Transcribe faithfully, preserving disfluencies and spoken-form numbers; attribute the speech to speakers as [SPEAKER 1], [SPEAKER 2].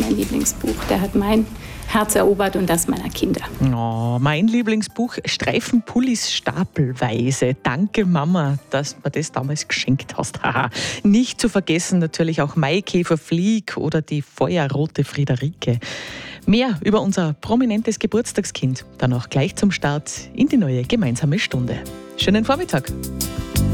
[SPEAKER 1] mein Lieblingsbuch. Der hat mein Herz erobert und das meiner Kinder.
[SPEAKER 2] Oh, mein Lieblingsbuch, Streifenpullis stapelweise. Danke Mama, dass du mir das damals geschenkt hast. Nicht zu vergessen natürlich auch Maikäfer Flieg oder die feuerrote Friederike. Mehr über unser prominentes Geburtstagskind dann auch gleich zum Start in die neue gemeinsame Stunde. Schönen Vormittag.